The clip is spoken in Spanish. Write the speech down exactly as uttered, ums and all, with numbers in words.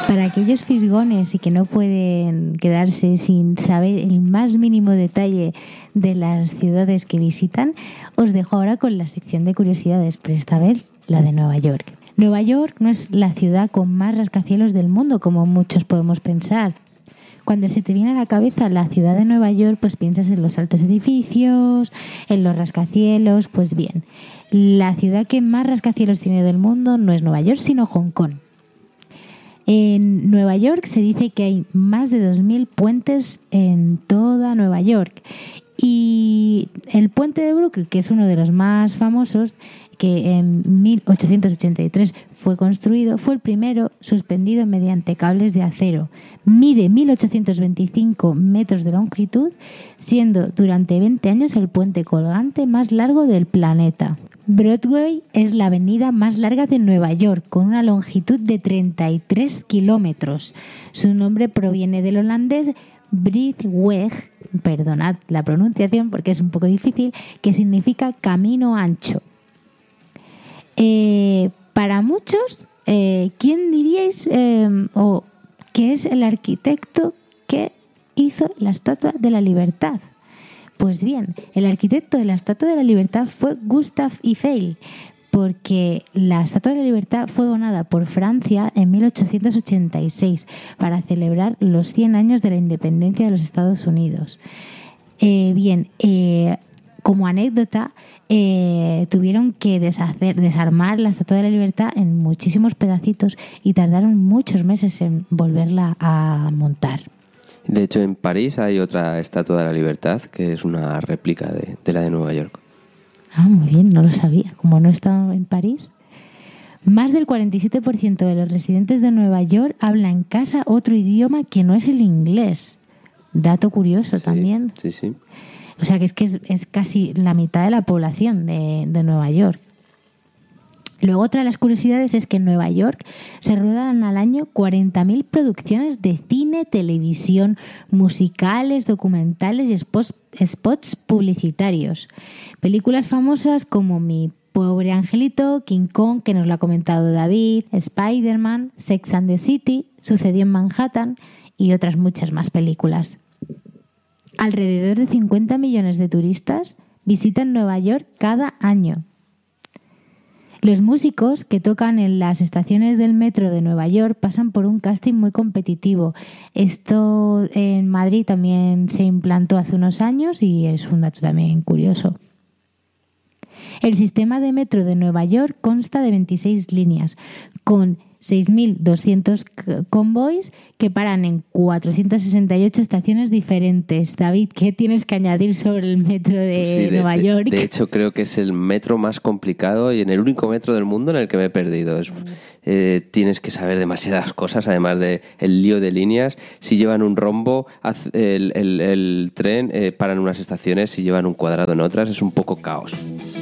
Para aquellos fisgones y que no pueden quedarse sin saber el más mínimo detalle de las ciudades que visitan, os dejo ahora con la sección de curiosidades, pero esta vez la de Nueva York. Nueva York no es la ciudad con más rascacielos del mundo, como muchos podemos pensar. Cuando se te viene a la cabeza la ciudad de Nueva York, pues piensas en los altos edificios, en los rascacielos. Pues bien, la ciudad que más rascacielos tiene del mundo no es Nueva York, sino Hong Kong. En Nueva York se dice que hay más de dos mil puentes en toda Nueva York. Y el puente de Brooklyn, que es uno de los más famosos, que en mil ochocientos ochenta y tres fue construido, fue el primero suspendido mediante cables de acero. Mide mil ochocientos veinticinco metros de longitud, siendo durante veinte años el puente colgante más largo del planeta. Broadway es la avenida más larga de Nueva York, con una longitud de treinta y tres kilómetros. Su nombre proviene del holandés Breedweg, perdonad la pronunciación porque es un poco difícil, que significa camino ancho. Eh, para muchos, eh, ¿quién diríais eh, o qué es el arquitecto que hizo la Estatua de la Libertad? Pues bien, el arquitecto de la Estatua de la Libertad fue Gustave Eiffel, porque la Estatua de la Libertad fue donada por Francia en mil ochocientos ochenta y seis para celebrar los cien años de la independencia de los Estados Unidos. Eh, bien, eh, como anécdota, eh, tuvieron que deshacer, desarmar la Estatua de la Libertad en muchísimos pedacitos y tardaron muchos meses en volverla a montar. De hecho, en París hay otra Estatua de la Libertad que es una réplica de, de la de Nueva York. Ah, muy bien, no lo sabía. Como no he estado en París. Más del cuarenta y siete por ciento de los residentes de Nueva York hablan en casa otro idioma que no es el inglés. Dato curioso Sí, también. Sí, sí. O sea que es que es, es casi la mitad de la población de, de Nueva York. Luego, otra de las curiosidades es que en Nueva York se ruedan al año cuarenta mil producciones de cine, televisión, musicales, documentales y spots, spots publicitarios. Películas famosas como Mi pobre angelito, King Kong, que nos lo ha comentado David, Spider-Man, Sex and the City, Sucedió en Manhattan y otras muchas más películas. Alrededor de cincuenta millones de turistas visitan Nueva York cada año. Los músicos que tocan en las estaciones del metro de Nueva York pasan por un casting muy competitivo. Esto en Madrid también se implantó hace unos años y es un dato también curioso. El sistema de metro de Nueva York consta de veintiséis líneas, con seis mil doscientos convoys que paran en cuatrocientas sesenta y ocho estaciones diferentes. David, ¿qué tienes que añadir sobre el metro de, Pues sí, de Nueva de, York? De hecho, creo que es el metro más complicado y en el único metro del mundo en el que me he perdido. Es, eh, tienes que saber demasiadas cosas, además de el lío de líneas. Si llevan un rombo, el, el, el tren eh, para en unas estaciones, si llevan un cuadrado en otras, es un poco caos.